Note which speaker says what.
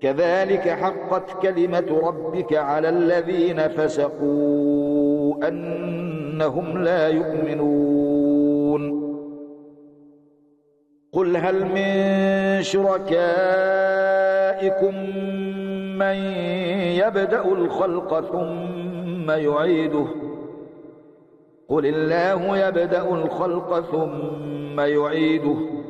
Speaker 1: كذلك حقت كلمة ربك على الذين فسقوا أنهم لا يؤمنون قل هل من شركائكم من يبدأ الخلق ثم يعيده قل الله يبدأ الخلق ثم يعيده